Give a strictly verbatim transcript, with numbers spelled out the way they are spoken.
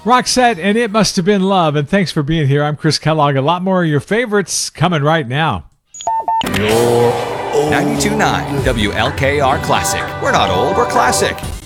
Roxette and It Must Have Been Love. And thanks for being here. I'm Chris Kellogg. A lot more of your favorites coming right now. ninety-two point nine W L K R Classic. We're not old, we're classic.